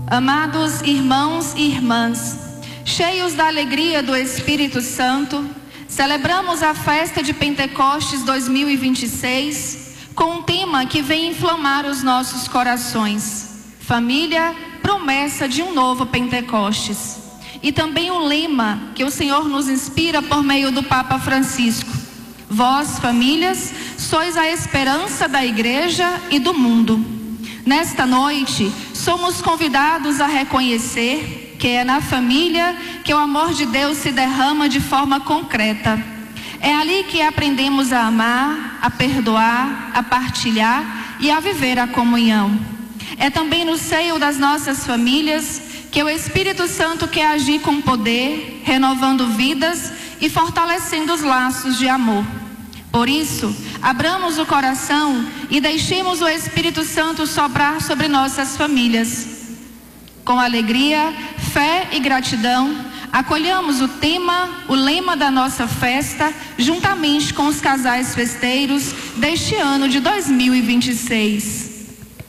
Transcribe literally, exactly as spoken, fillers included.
Amados irmãos e irmãs, cheios da alegria do Espírito Santo, celebramos a festa de Pentecostes dois mil e vinte e seis com um tema que vem inflamar os nossos corações: família, promessa de um novo Pentecostes. E também o lema que o Senhor nos inspira por meio do Papa Francisco: vós, famílias, sois a esperança da igreja e do mundo. Nesta noite, somos convidados a reconhecer que é na família que o amor de Deus se derrama de forma concreta. É ali que aprendemos a amar, a perdoar, a partilhar e a viver a comunhão. É também no seio das nossas famílias que o Espírito Santo quer agir com poder, renovando vidas e fortalecendo os laços de amor. Por isso, abramos o coração e deixemos o Espírito Santo soprar sobre nossas famílias. Com alegria, fé e gratidão, acolhamos o tema, o lema da nossa festa, juntamente com os casais festeiros deste ano de dois mil e vinte e seis.